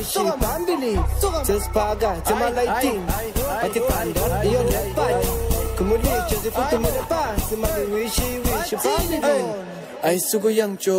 Soka mambili, sesiphaka semalayitini bathi bhanda iyo lepati khumulitshe zifuthumele phansi mali wishi phambili ayisuku yangitsho